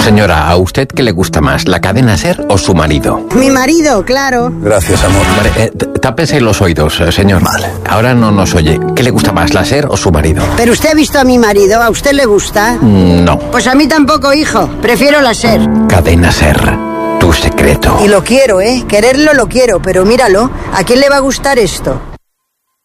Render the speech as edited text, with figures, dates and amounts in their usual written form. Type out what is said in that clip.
Señora, ¿a usted qué le gusta más, la cadena SER o su marido? Mi marido, claro. Gracias, amor. Vale, tápese los oídos, señor. Vale. Ahora no nos oye. ¿Qué le gusta más, la SER o su marido? ¿Pero usted ha visto a mi marido? ¿A usted le gusta? No. Pues a mí tampoco, hijo. Prefiero la SER. Cadena SER, tu secreto. Y lo quiero, ¿eh? Quererlo lo quiero, pero míralo. ¿A quién le va a gustar esto?